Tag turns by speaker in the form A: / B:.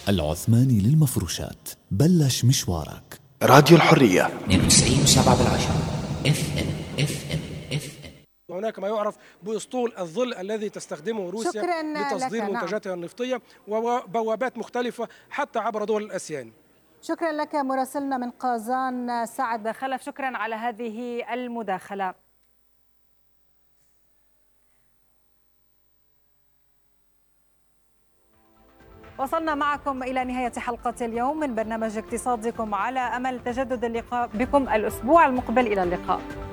A: العثماني للمفروشات، بلش مشوارك.
B: راديو الحرية
C: 92.7 FM.
D: هناك ما يعرف بأسطول الظل الذي تستخدمه روسيا لتصدير منتجاتها النفطية وبوابات مختلفة حتى عبر دول الآسيان.
E: شكرا لك مراسلنا من قازان سعد خلف، شكرا على هذه المداخلة. وصلنا معكم إلى نهاية حلقة اليوم من برنامج اقتصادكم، على أمل تجدد اللقاء بكم الأسبوع المقبل. إلى اللقاء.